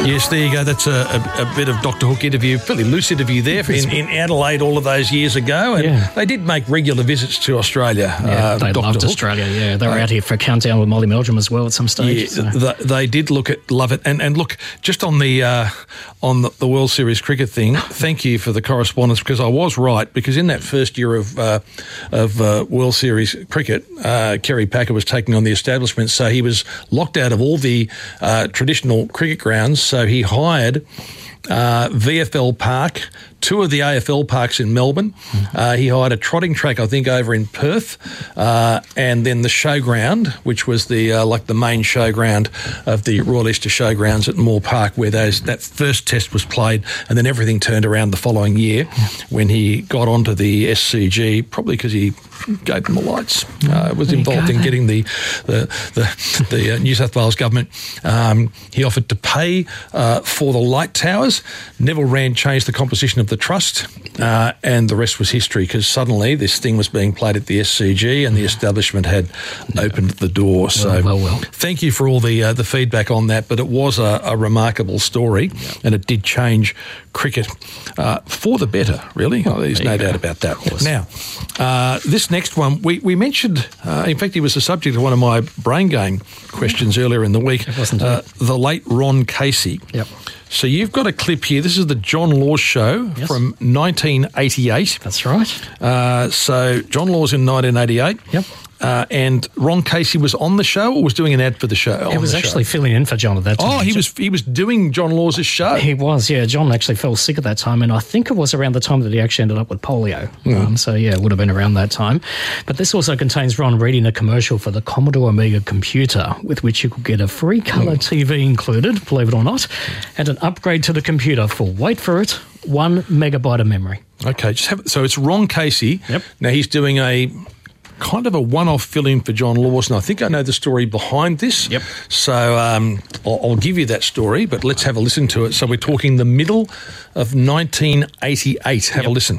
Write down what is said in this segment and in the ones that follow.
Yes, there you go. That's a bit of Dr. Hook interview, fairly loose interview there in Adelaide all of those years ago. And they did make regular visits to Australia. They Dr. loved Hook. Australia, yeah. They were out here for a countdown with Molly Meldrum as well at some stage. Yeah, they did love it. And look, just on the World Series cricket thing, thank you for the correspondence, because I was right, because in that first year of World Series cricket, Kerry Packer was taking on the establishment, so he was locked out of all the traditional cricket grounds, so he hired VFL Park, two of the AFL parks in Melbourne. He hired a trotting track, I think, over in Perth, and then the showground, which was the like the main showground of the Royal Easter Showgrounds at Moore Park, where that first test was played, and then everything turned around the following year when he got onto the SCG, probably because he gave them the lights. Was involved in getting the New South Wales government. He offered to pay for the light towers. Neville Rand changed the composition of the trust, and the rest was history, because suddenly this thing was being played at the SCG and the establishment had opened the door. So well. Thank you for all the feedback on that, but it was a remarkable story, and it did change cricket for the better, really. There's no doubt about that. Now, this next one, we mentioned, in fact, it was the subject of one of my brain game questions earlier in the week, the late Ron Casey. Yep. So you've got a clip here. This is the John Laws show from 1988. That's right. So John Laws in 1988. Yep. And Ron Casey was on the show, or was doing an ad for the show? He was actually filling in for John at that time. Oh, he was doing John Laws' show. He was, yeah. John actually fell sick at that time, and I think it was around the time that he actually ended up with polio. So, yeah, it would have been around that time. But this also contains Ron reading a commercial for the Commodore Amiga computer, with which you could get a free colour TV included, believe it or not, and an upgrade to the computer for, wait for it, 1 megabyte of memory. Okay, so it's Ron Casey. Yep. Now, he's doing a kind of a one-off fill-in for John Laws, and I think I know the story behind this. Yep. So I'll give you that story, but let's have a listen to it. So we're talking the middle of 1988. Have a listen.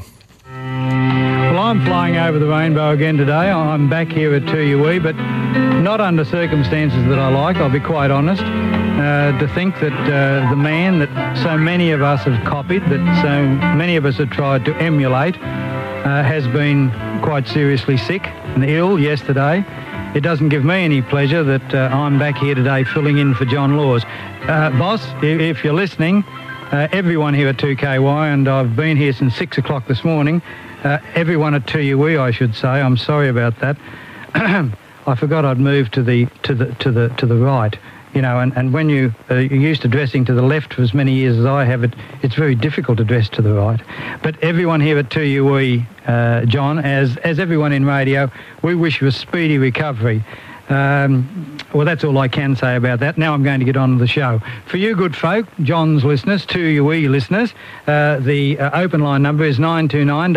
Well, I'm flying over the rainbow again today. I'm back here at Toowoomba, but not under circumstances that I like, I'll be quite honest. To think that the man that so many of us have copied, that so many of us have tried to emulate, has been quite seriously sick and ill yesterday. It doesn't give me any pleasure that I'm back here today filling in for John Laws. Boss, if you're listening, everyone here at 2KY, and I've been here since 6 o'clock this morning, everyone at Toowoomba, I should say, I'm sorry about that. I forgot I'd moved to the right. You know, and when you're used to dressing to the left for as many years as I have, it's very difficult to dress to the right. But everyone here at Toowoomba, John, as everyone in radio, we wish you a speedy recovery. Well, that's all I can say about that. Now I'm going to get on with the show. For you good folk, John's listeners, Toowoomba listeners, the open line number is 929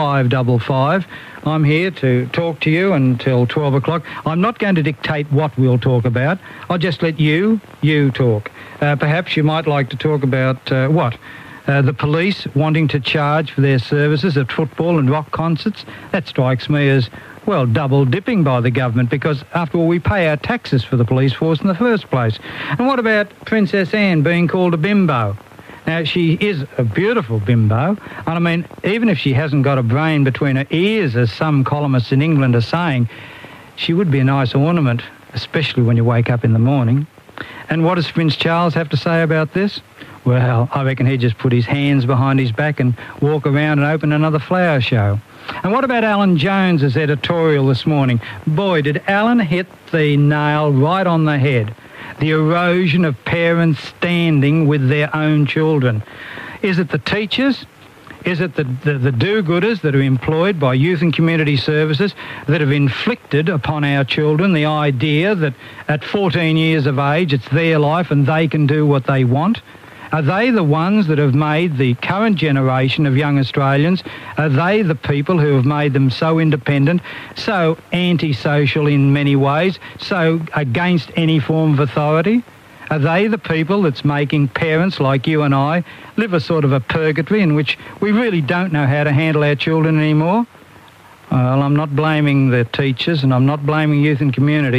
5555. I'm here to talk to you until 12 o'clock. I'm not going to dictate what we'll talk about. I'll just let you talk. Perhaps you might like to talk about what? The police wanting to charge for their services at football and rock concerts. That strikes me as, well, double dipping by the government, because after all, we pay our taxes for the police force in the first place. And what about Princess Anne being called a bimbo? Now, she is a beautiful bimbo, and I mean, even if she hasn't got a brain between her ears, as some columnists in England are saying, she would be a nice ornament, especially when you wake up in the morning. And what does Prince Charles have to say about this? Well, I reckon he'd just put his hands behind his back and walk around and open another flower show. And what about Alan Jones's editorial this morning? Boy, did Alan hit the nail right on the head. The erosion of parents standing with their own children. Is it the teachers? Is it the do-gooders that are employed by Youth and Community Services that have inflicted upon our children the idea that at 14 years of age it's their life and they can do what they want? Are they the ones that have made the current generation of young Australians? Are they the people who have made them so independent, so antisocial in many ways, so against any form of authority? Are they the people that's making parents like you and I live a sort of a purgatory in which we really don't know how to handle our children anymore? Well, I'm not blaming the teachers and I'm not blaming Youth and Community.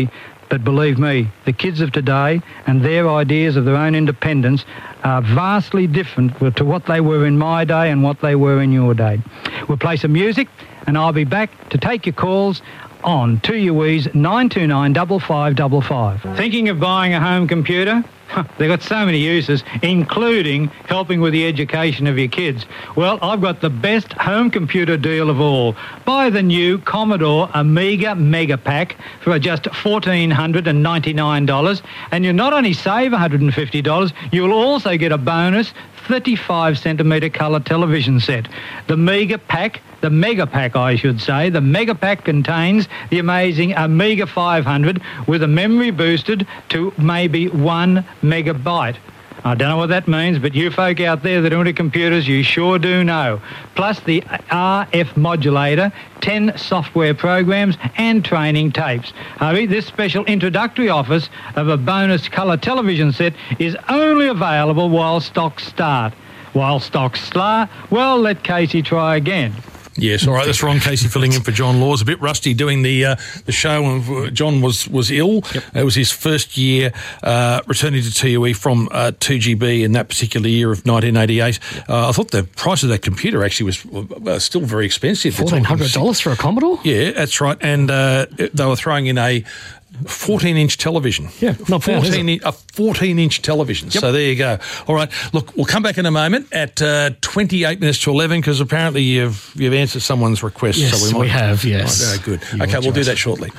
But believe me, the kids of today and their ideas of their own independence are vastly different to what they were in my day and what they were in your day. We'll play some music, and I'll be back to take your calls on 2UE's 929 5555. Thinking of buying a home computer? They've got so many uses, including helping with the education of your kids. Well, I've got the best home computer deal of all. Buy the new Commodore Amiga Mega Pack for just $1,499, and you'll not only save $150, you'll also get a bonus 35-centimetre colour television set. The Mega Pack, the Mega Pack I should say, the Mega Pack contains the amazing Amiga 500 with a memory boosted to maybe 1 megabyte. I don't know what that means, but you folk out there that are into computers, you sure do know. Plus the RF modulator, 10 software programs and training tapes. This special introductory offer of a bonus colour television set is only available while stocks start. While stocks start, well, let Casey try again. Yes, all right, that's Ron Casey filling in for John Laws. A bit rusty doing the show, and John was ill. Yep. It was his first year returning to TUE from 2GB in that particular year of 1988. I thought the price of that computer actually was still very expensive. $1,400 for a Commodore? Yeah, that's right, and they were throwing in a 14-inch television. Yeah, not bad, is it? A 14-inch television. Yep. So there you go. All right, look, we'll come back in a moment at 28 minutes to 11 because apparently you've answered someone's request. Yes, so we have, yes. Oh, good. Okay, we'll do that shortly.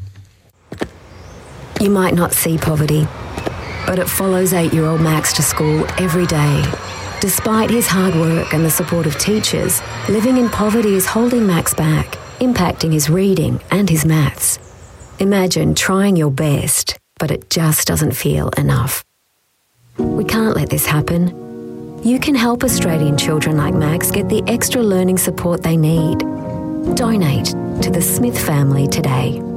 You might not see poverty, but it follows 8-year-old Max to school every day. Despite his hard work and the support of teachers, living in poverty is holding Max back, impacting his reading and his maths. Imagine trying your best, but it just doesn't feel enough. We can't let this happen. You can help Australian children like Max get the extra learning support they need. Donate to the Smith family today.